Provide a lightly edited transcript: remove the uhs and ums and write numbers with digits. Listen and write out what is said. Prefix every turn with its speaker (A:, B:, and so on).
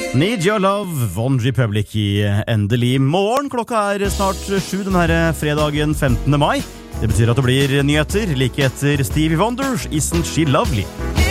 A: Need Your Love, One Republic i endelig morgen. Klokka snart 7 denne fredagen 15. mai. Det betyr at det blir nyheter like etter Stevie Wonders Isn't She Lovely.